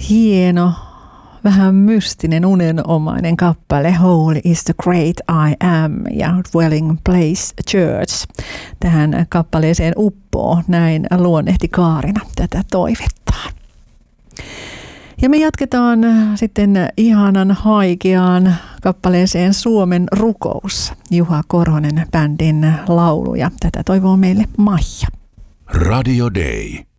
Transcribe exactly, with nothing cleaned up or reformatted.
Hieno, vähän mystinen, unenomainen kappale Holy is the great I am ja Dwelling Place Church. Tähän kappaleeseen uppoo, näin luonnehti Kaarina tätä toivettaan. Ja me jatketaan sitten ihanan haikeaan kappaleeseen Suomen rukous. Juha Korhonen bändin laulu ja tätä toivoo meille Maija. Radio Day.